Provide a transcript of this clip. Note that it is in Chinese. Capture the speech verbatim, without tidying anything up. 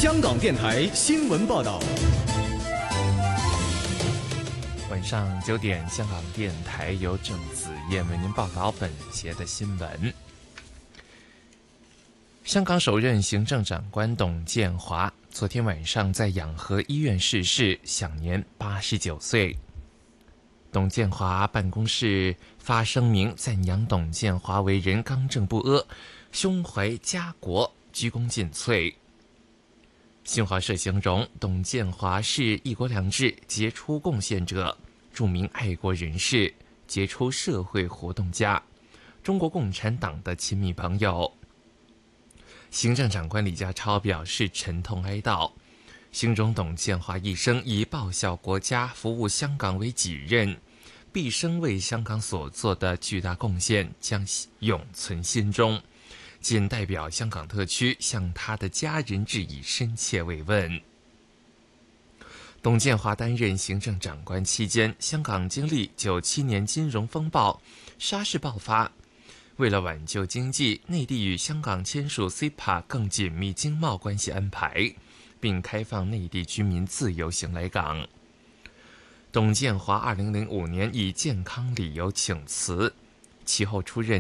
香港电台新闻报道。 晚上九点，香港电台由郑子燕为您报道本节的新闻。香港首任行政长官董建华昨天晚上在养和医院逝世，享年八十九岁。董建华办公室发声明赞扬董建华为人刚正不阿，胸怀家国，鞠躬尽瘁。新华社形容董建华是一国两制杰出贡献者，著名爱国人士，杰出社会活动家，中国共产党的亲密朋友。行政长官李家超表示沉痛哀悼，形容董建华一生以报效国家、服务香港为己任，毕生为香港所做的巨大贡献将永存心中，仅代表香港特区向他的家人致以深切慰问。董建华担任行政长官期间，香港经历九七年金融风暴，沙士爆发。为了挽救经济，内地与香港签署 C E P A 更紧密经贸关系安排，并开放内地居民自由行来港。董建华二零零五年以健康理由请辞，其后出任